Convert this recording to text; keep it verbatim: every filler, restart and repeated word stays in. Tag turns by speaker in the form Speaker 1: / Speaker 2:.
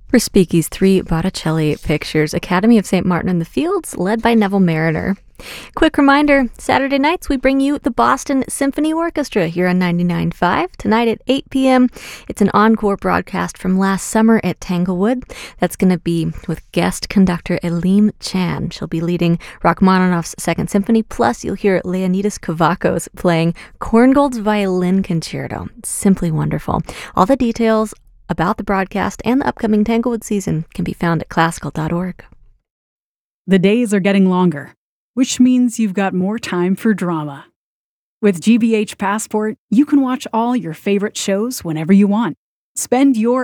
Speaker 1: For Speaky's three Botticelli pictures, Academy of Saint Martin in the Fields, led by Neville Mariner. Quick reminder, Saturday nights we bring you the Boston Symphony Orchestra here on ninety-nine point five. Tonight at eight p.m., it's an encore broadcast from last summer at Tanglewood. That's going to be with guest conductor Elim Chan. She'll be leading Rachmaninoff's Second Symphony, plus you'll hear Leonidas Kavakos playing Korngold's Violin Concerto. Simply wonderful. All the details about the broadcast and the upcoming Tanglewood season can be found at classical dot org.
Speaker 2: The days are getting longer, which means you've got more time for drama. With G B H Passport, you can watch all your favorite shows whenever you want. Spend your